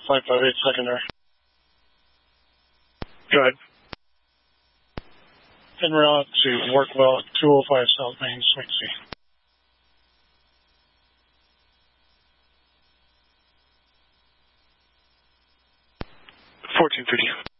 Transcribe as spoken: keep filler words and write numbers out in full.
five five eight secondary. Go ahead. En route to Workwell at two oh five South Main, Suite C. fourteen fifty.